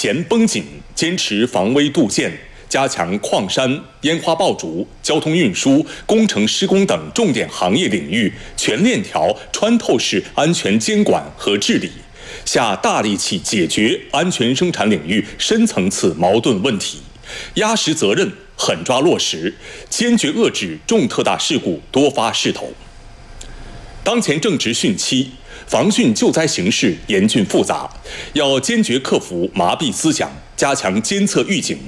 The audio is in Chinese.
弦绷紧，坚持防微杜渐，加强矿山、烟花爆竹、交通运输、工程施工等重点行业领域全链条穿透式安全监管和治理，下大力气解决安全生产领域深层次矛盾问题，压实责任，狠抓落实，坚决遏制重特大事故多发势头。当前正值汛期，防汛救灾形势严峻复杂，要坚决克服麻痹思想，加强监测预警，